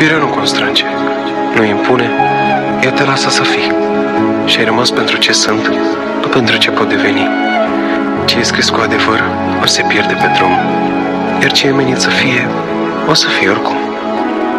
Iubirea nu constrânge, nu impune, ea te lasă să fii. Și ai rămas pentru ce sunt, nu pentru ce pot deveni. Ce e scris cu adevăr, o se pierde pe drum. Iar ce e menit să fie, o să fie oricum.